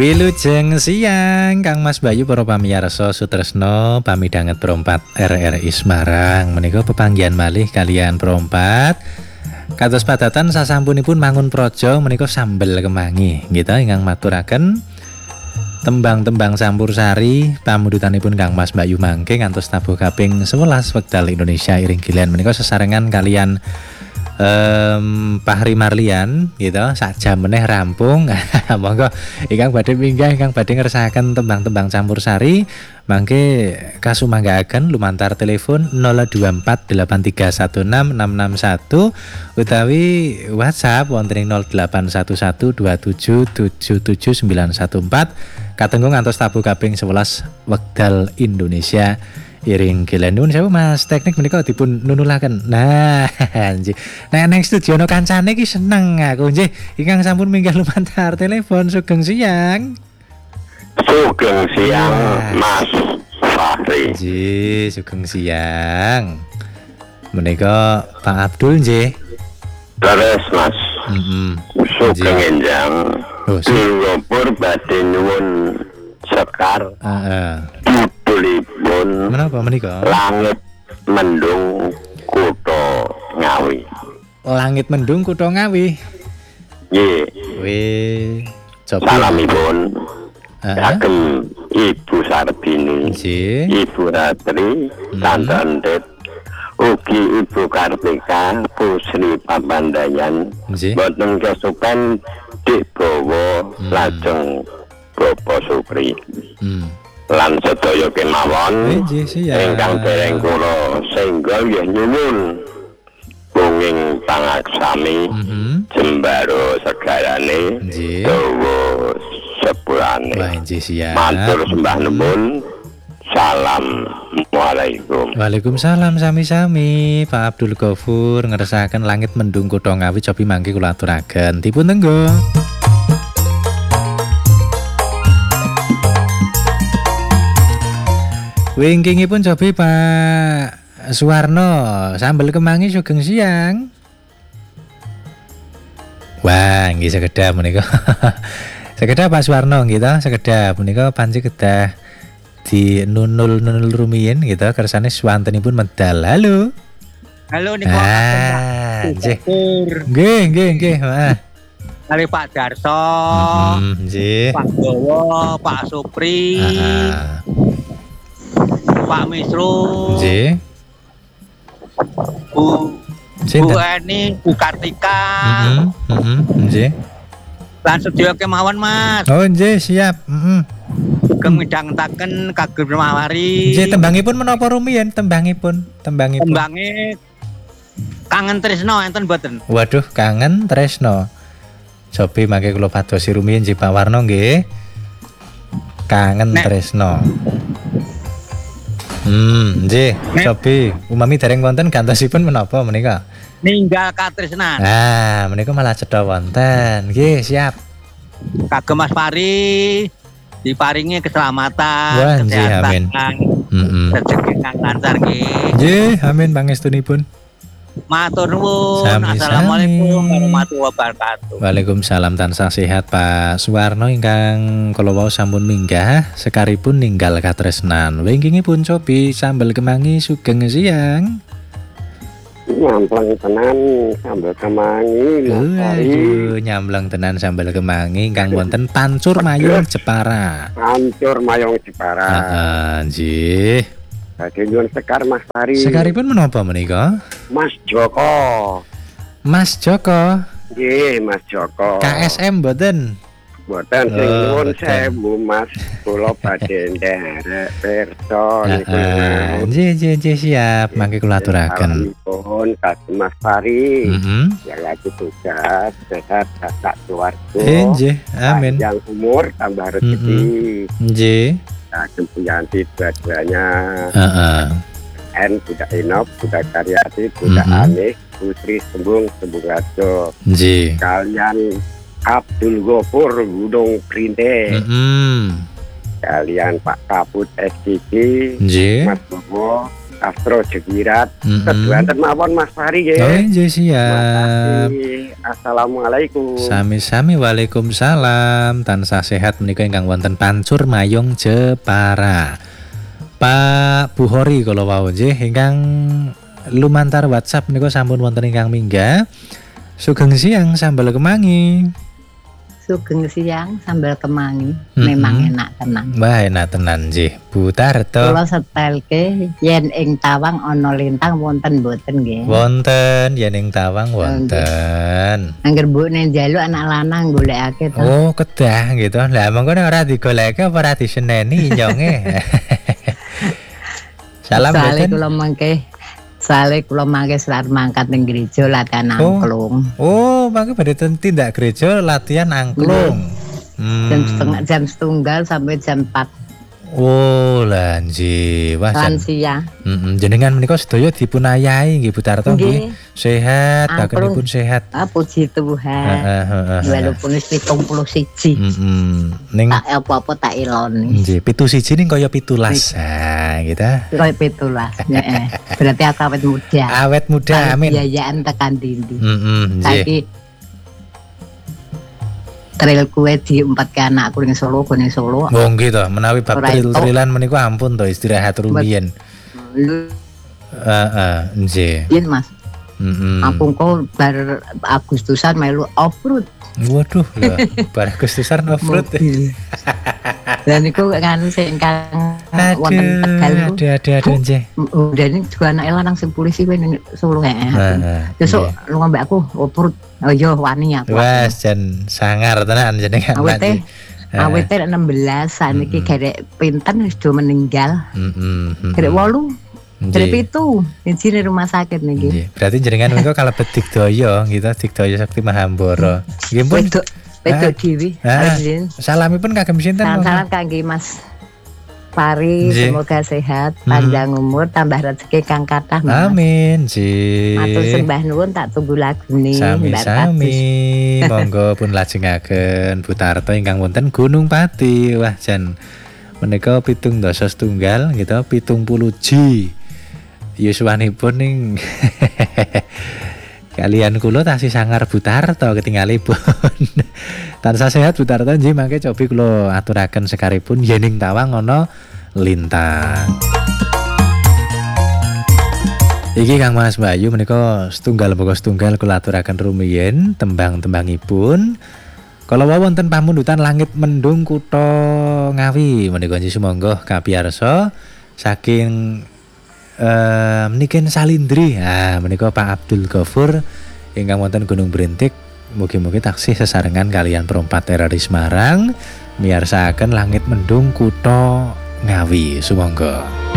Wilujeng siang Kang Mas Bayu para pamirsa Sutresno pamidanget perompat RRI Semarang menika pepanggihan malih kalian perompat kados padatan sasampunipun mangun praja menika sambel kemangi kita ingkang maturaken tembang-tembang campursari pamundhutanipun Kang Mas Bayu mangke ngantos tabuh kaping 11 wekdal Indonesia iring gilen menika sesarengan kalian Pahri Marlian gitu sak jam meneh rampung. Monggo ingkang badhe minggah ingkang badhe ngersakaken tembang-tembang campursari mangke kasumanggaaken lumantar telepon 0248316661 utawi WhatsApp wonten ing 081127779114 katenggung ngantos tabuh kaping 11 wekdal Indonesia iring gilen. Nuwun sewu Mas teknik menika dipun nunulaken. Nah, nggih. Nek nang studio ana kancane iki seneng aku nggih. Ingkang sampun minggah lumantar telepon sugeng siang. Sugeng siang Mas Fahri. Nggih, sugeng siang. Menika Pak Abdul nggih. Leres Mas. Sugeng enjang. Dulur badhe nyuwun sekar. Judulipun menapa menika? Langit Mendung Kutha Ngawi. Langit Mendung Kutha Ngawi. Nggih. Wih, salamipun kagem Ibu Sarbini, Ibu Ratri, Tante Endet, ugi Ibu Kartika, Pusri Papandayan, boten kesupen Dik Bowo, lajeng Bapak Supri. Lan sedaya kemawon ingkang dereng kula senggal nggih nyuwun bunging pangaksami jembaro segarane dawa sepurane matur sembah nuwun. Assalamualaikum. Waalaikumsalam sami-sami Pak Abdul Ghafur ngersakaken Langit Mendung Kutha Ngawi cobi mangke kula aturaken dipun tenggo. Wingkingipun cobi Pak Suwarno sambel kemangi sugeng siang. Wah, nggih sekedap menika. Sekedap Pak Suwarno gitu, sekedap menika panci kedah di nunul rumiyin gitu kersane swantenipun medal. Halo. Halo niku. Nggih. Kali Pak Darso. Nggih. Pak Bowo, Pak Supri. Pak Misru. Nggih. Bu Eni, Bu Kartika. Nggih. Lan sedaya kemawon Mas. Oh nggih siap. Sugeng midhangetaken kagem Mawari. Nggih tembangipun menapa rumiyin tembangipun? Tembange Kangen Tresno enten mboten? Waduh Kangen Tresno. Cobi mangke kula padosi rumiyin nggih Pak Warno nggih. Kangen Tresno. Nggih, cobi umami dereng wonten gantosipun menapa menika? Ninggal katresnan. Nah, menika malah cedha wonten. Nggih, siap. Kagem Mas Pari diparingi keselamatan, kesehatan. Rezeki kang lancar nggih. Nggih, amin pangestunipun. Matur nuwun. Assalamualaikum warahmatullahi wabarakatuh. Waalaikumsalam tansah sehat Pak Suwarno ingkang kala wau sampun minggah sekaripun ninggal katresnan. Wingkingipun cobi sambel kemangi sugeng siang. Nyampleng tenan sambel kemangi. Aduh, nyampleng tenan sambel kemangi ingkang wonten Pancur Mayong Jepara. Pancur Mayong Jepara. Nggih. Badhe nyuwun sekar Mas Pari. Sekaripun menapa menika? Mas Joko. Mas Joko. Nggih, Mas Joko. KSM mboten? Mboten sing nyuwun sewu Mas, kula badhe nderek pirsa niku. Nggih siap, mangke kula aturaken. Nuwun kagem Mas Pari. Ya lagi tugas sehat sak keluarga. Nggih, amin. Yang umur tambah rezeki. Nggih. Kagem Puyanti dua-duanya. N Budak Inop, Budak Karyati, Budak Anis, Putri Sembung Rajo. Nggih. Kalian Abdul Ghafur Gunung Printe. Kalian Pak Kaput SDG, Mas Bobo, Astro Jegirat. Mm-mm. Keduanten mawon Mas Fari Oh nggih. nggih siap. Makasih. Assalamualaikum. Sami-sami waalaikumsalam. Tansah sehat menika ingkang wonten Pancur Mayung Jepara. Pak Buhori kalau wau nggih ingkang lumantar WhatsApp menika sampun wonten ingkang minggah. Sugeng siang sambal kemangi. Sugeng siang sambal kemangi, memang enak tenan. Wah enak tenan nggih. Bu Tarto. Kula setelke yen ing Tawang ana lintang wonten mboten nggih. Wonten yen ing Tawang wonten. Angger mbokne njaluk anak lanang golekake to. Oh, kedah gitu. Lah mongko nek ora digoleke apa ora diseneni nyonge. Salam Soale mboten. kula mangke selar mangkat ning gereja latihan angklung. Oh, mangke badhe tindak gereja latihan angklung. Jam setunggal sampai jam 4 Oh, lanji. Wah, lansia. Jenengan menika sedaya dipunayahi nggih Bu Tarto nggih. Sehat, bakenipun sehat. Puji Tuhan. Walaupun wis 71. Ning tak apa-apa tak iloni. nggih, 71 ning kaya 17. Ah, gitu. Kaya 17. Heeh. Berarti aku awet muda. Awet muda, amin. Biayaan tekan dindi. Nggih. Saiki trail kue diempat ke anakku ning Solo, ning Solo. Oh nggih to, menawi bab tril-trilan menika ampun to istirahat rumiyin. Nggih. Yen Mas. Aku kok bar Agustusan melu off-road. Waduh, lho, bar Agustusan off-road. Dan niku kan sing kang wonten Tegal niku. Aduh nggih. Dan ini juga anak lanang sing polisi kuwi ning Solo Besok lu ngambek aku off-road. Oh iya wani aku. Wes jan sangar tenan jenengan. Awete 16 saniki garek pinten wis do meninggal. Garek 8. Garek 7 izine rumah sakit niki. Nggih. Berarti jenengan menika kalebet Digdaya gitu, Digdaya Sakti Mahambara. Nggih pun wedok dhewe. Salamipun kagem sinten? Salam kangge Mas Fari, semoga sehat, panjang umur, tambah rezeki kang kathah. Amin, nggih. Matur sembah nuwun, tak tunggu lagune. Sami-sami. Monggo pun lajengaken Bu Tarto ingkang wonten Gunung Pati. Wah, jan menika 7 dasa setunggal gitu, 70G. Yuswanipun ning kalian kula tasih sangar Bu Tarto ketinggalipun. Tansah sehat Bu Tarto nggih, mangke cobi kula aturaken sekaripun yen ing Tawang ana lintang. Iki Kang Mas Bayu menika setunggal pokok setunggal kula aturaken rumiyin tembang-tembangipun. Kala wonten pamundutan langit mendung kutha Ngawi menika nggih sumangga kapiyarsa saking meniken Salindri. Menika Pak Abdul Ghafur ingkang wonten Gunung Brintik. Mugi-mugi taksih sesarengan kalian perompat RRI Semarang miyarsakaken langit mendung kutha Ngawi sumangga.